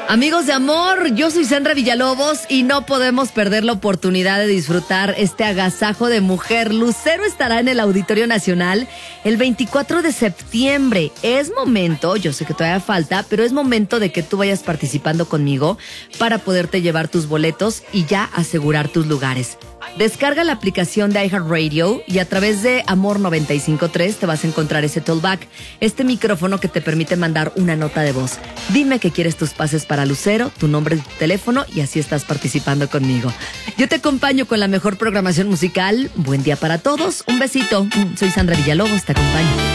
Amigos de amor, yo soy Sandra Villalobos y no podemos perder la oportunidad de disfrutar este agasajo de mujer. Lucero estará en el Auditorio Nacional el 24 de septiembre. Es momento, yo sé que todavía falta, pero es momento de que tú vayas participando conmigo para poderte llevar tus boletos y ya asegurar tus lugares. Descarga la aplicación de iHeartRadio y a través de Amor 95.3 te vas a encontrar ese tollback, este micrófono que te permite mandar una nota de voz. Dime que quieres tus pases para Lucero, tu nombre y tu teléfono y así estás participando conmigo. Yo te acompaño con la mejor programación musical. Buen día para todos. Un besito. Soy Sandra Villalobos, te acompaño.